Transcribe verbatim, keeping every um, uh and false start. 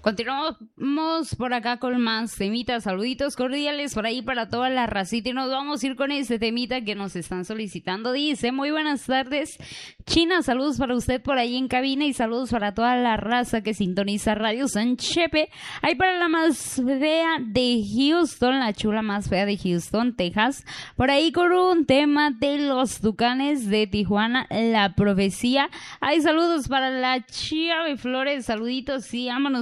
Continuamos por acá con más temitas, saluditos cordiales por ahí para toda la racita y nos vamos a ir con este temita que nos están solicitando. Dice, muy buenas tardes, China, saludos para usted por ahí en cabina y saludos para toda la raza que sintoniza Radio San Chepe. Ahí para la más fea de Houston, la chula más fea de Houston, Texas, por ahí con un tema de los Tucanes de Tijuana, La Profecía. Hay saludos para la Chía de Flores, saluditos y vámonos